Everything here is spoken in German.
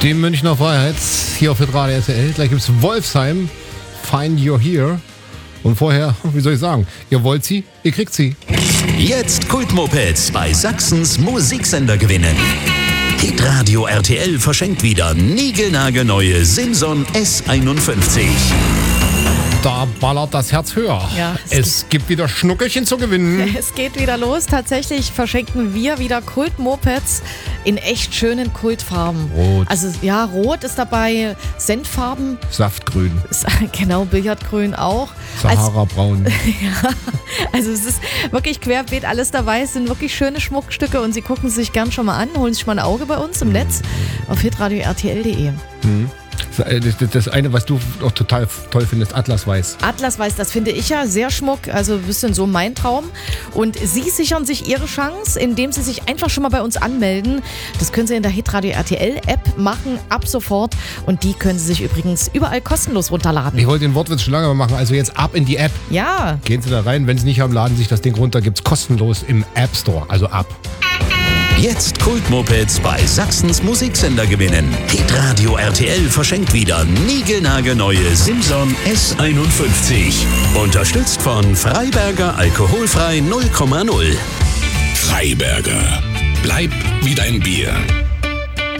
Die Münchner Freiheit hier auf Hitradio RTL. Gleich gibt's Wolfsheim, Find You're Here. Und vorher, wie soll ich sagen, ihr wollt sie, ihr kriegt sie. Jetzt Kultmopeds bei Sachsens Musiksender gewinnen. Hitradio RTL verschenkt wieder niegelnagelneue Simson S51. Da ballert das Herz höher. Ja, es gibt wieder Schnuckelchen zu gewinnen. Es geht wieder los. Tatsächlich verschenken wir wieder Kult-Mopeds in echt schönen Kultfarben. Rot. Also ja, Rot ist dabei, Senffarben, Saftgrün, genau, Billardgrün auch. Sahara-braun. Also es ist wirklich querbeet alles dabei. Es sind wirklich schöne Schmuckstücke und Sie gucken sich gern schon mal an, holen sich mal ein Auge bei uns im Netz auf hitradio-rtl.de. Das eine, was du auch total toll findest, Atlasweiß. Atlasweiß, das finde ich ja sehr Schmuck, also ein bisschen so mein Traum. Und Sie sichern sich Ihre Chance, indem Sie sich einfach schon mal bei uns anmelden. Das können Sie in der Hitradio RTL App machen, ab sofort. Und die können Sie sich übrigens überall kostenlos runterladen. Ich wollte den Wortwitz schon lange mal machen, also jetzt ab in die App. Ja. Gehen Sie da rein, wenn Sie nicht haben, laden Sie sich das Ding runter, gibt's kostenlos im App Store, also ab. Jetzt Kultmopeds bei Sachsens Musiksender gewinnen. Hitradio RTL verschenkt wieder niegelnagelneue Simson S51. Unterstützt von Freiberger Alkoholfrei 0,0. Freiberger. Bleib wie dein Bier.